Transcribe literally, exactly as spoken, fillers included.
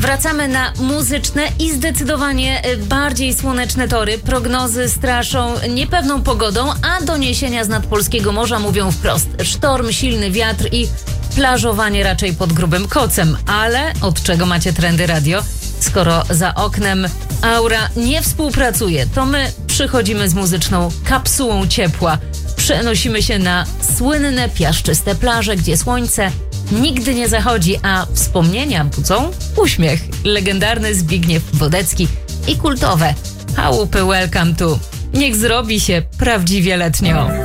Wracamy na muzyczne i zdecydowanie bardziej słoneczne tory. Prognozy straszą niepewną pogodą, a doniesienia z nadpolskiego morza mówią wprost: sztorm, silny wiatr i plażowanie raczej pod grubym kocem. Ale od czego macie Trendy Radio? Skoro za oknem aura nie współpracuje, to my przychodzimy z muzyczną kapsułą ciepła. Przenosimy się na słynne, piaszczyste plaże, gdzie słońce nigdy nie zachodzi, a wspomnienia budzą uśmiech. Legendarny Zbigniew Wodecki i kultowe Chałupy Welcome to. Niech zrobi się prawdziwie letnio.